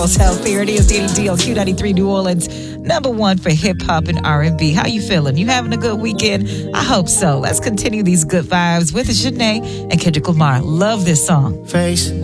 Health. Here it is, Danny D on Q93 New Orleans, #1 for hip hop and R&B. How you feeling? You having a good weekend? I hope so. Let's continue these good vibes with Janae and Kendrick Lamar. Love this song. Face